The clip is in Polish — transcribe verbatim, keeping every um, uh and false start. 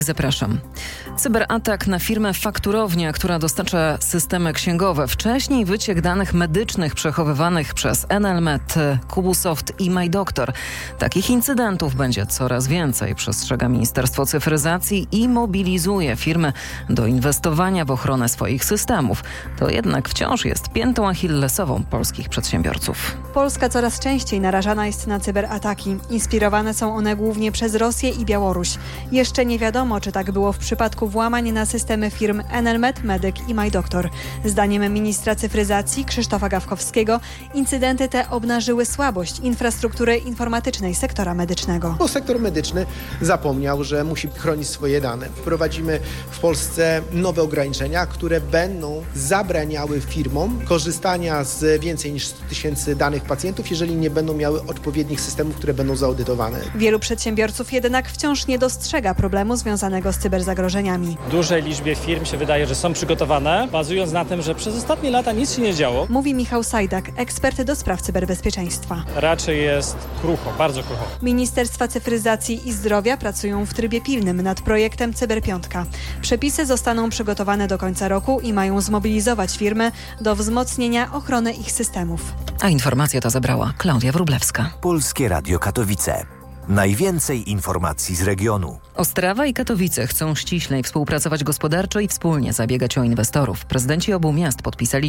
Zapraszam. Cyberatak na firmę Fakturownia, która dostarcza systemy księgowe. Wcześniej wyciek danych medycznych przechowywanych przez Enelmet, Kubusoft i MyDoktor. Takich incydentów będzie coraz więcej, przestrzega Ministerstwo Cyfryzacji i mobilizuje firmy do inwestowania w ochronę swoich systemów. To jednak wciąż jest piętą achillesową polskich przedsiębiorców. Polska coraz częściej narażana jest na cyberataki. Inspirowane są one głównie przez Rosję i Białoruś. Jeszcze nie wiadomo, czy tak było w przypadku włamań na systemy firm Enelmet, Medyk i MyDoktor. Zdaniem ministra cyfryzacji Krzysztofa Gawkowskiego incydenty te obnażyły słabość infrastruktury informatycznej sektora medycznego. Bo sektor medyczny zapomniał, że musi chronić swoje dane. Wprowadzimy w Polsce nowe ograniczenia, które będą zabraniały firmom korzystania z więcej niż stu tysięcy danych pacjentów, jeżeli nie będą miały odpowiednich systemów, które będą zaudytowane. Wielu przedsiębiorców jednak wciąż nie dostrzega problemu związanego z cyberzagrożeniami. Dużej liczbie firm się wydaje, że są przygotowane, bazując na tym, że przez ostatnie lata nic się nie działo. Mówi Michał Sajdak, ekspert do spraw cyberbezpieczeństwa. Raczej jest krucho, bardzo krucho. Ministerstwa Cyfryzacji i Zdrowia pracują w trybie pilnym nad projektem Cyberpiątka. Przepisy zostaną przygotowane do końca roku i mają zmobilizować firmy do wzmocnienia ochrony ich systemów. A informację to zebrała Klaudia Wróblewska. Polskie Radio Katowice. Najwięcej informacji z regionu. Ostrawa i Katowice chcą ściślej współpracować gospodarczo i wspólnie zabiegać o inwestorów. Prezydenci obu miast podpisali